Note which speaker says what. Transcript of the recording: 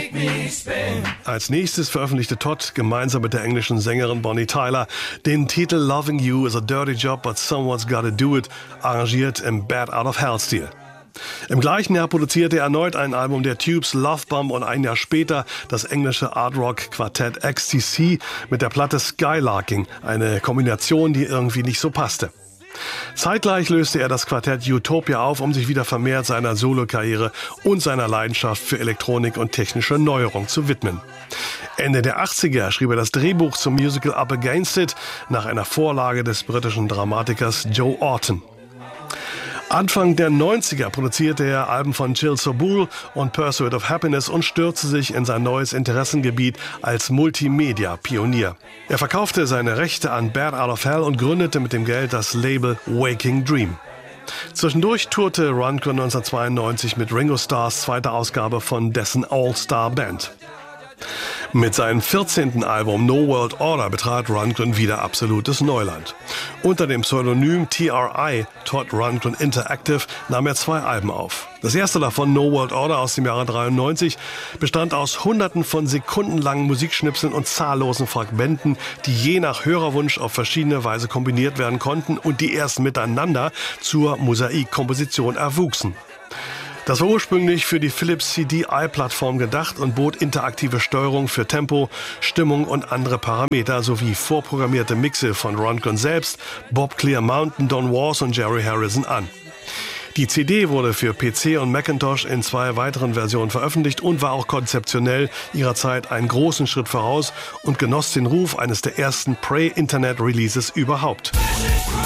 Speaker 1: Als nächstes veröffentlichte Todd gemeinsam mit der englischen Sängerin Bonnie Tyler den Titel Loving You is a Dirty Job, but Someone's Gotta Do It, arrangiert im Bat Out of Hell-Stil. Im gleichen Jahr produzierte er erneut ein Album der Tubes, Love Bomb, und ein Jahr später das englische Art-Rock-Quartett XTC mit der Platte Skylarking, eine Kombination, die irgendwie nicht so passte. Zeitgleich löste er das Quartett Utopia auf, um sich wieder vermehrt seiner Solokarriere und seiner Leidenschaft für Elektronik und technische Neuerung zu widmen. Ende der 80er schrieb er das Drehbuch zum Musical Up Against It nach einer Vorlage des britischen Dramatikers Joe Orton. Anfang der 90er produzierte er Alben von Jill Sobul und Pursuit of Happiness und stürzte sich in sein neues Interessengebiet als Multimedia-Pionier. Er verkaufte seine Rechte an Bat Out of Hell und gründete mit dem Geld das Label Waking Dream. Zwischendurch tourte Rundgren 1992 mit Ringo Starrs zweiter Ausgabe von dessen All-Star Band. Mit seinem 14. Album No World Order betrat Rundgren wieder absolutes Neuland. Unter dem Pseudonym TRI, Todd Rundgren Interactive, nahm er 2 Alben auf. Das erste davon, No World Order aus dem Jahre 93, bestand aus Hunderten von sekundenlangen Musikschnipseln und zahllosen Fragmenten, die je nach Hörerwunsch auf verschiedene Weise kombiniert werden konnten und die erst miteinander zur Mosaikkomposition erwuchsen. Das war ursprünglich für die Philips CDI-Plattform gedacht und bot interaktive Steuerung für Tempo, Stimmung und andere Parameter sowie vorprogrammierte Mixe von Rundgren selbst, Bob Clear Mountain, Don Was und Jerry Harrison an. Die CD wurde für PC und Macintosh in 2 weiteren Versionen veröffentlicht und war auch konzeptionell ihrer Zeit einen großen Schritt voraus und genoss den Ruf eines der ersten Pre-Internet-Releases überhaupt.